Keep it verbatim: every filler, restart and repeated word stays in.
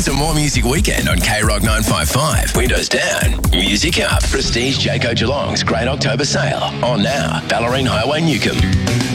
It's a More Music weekend on K Rock nine five five. Windows down, music up. Prestige Jayco Geelong's Great October Sale. On now, Ballerine Highway, Newcomb.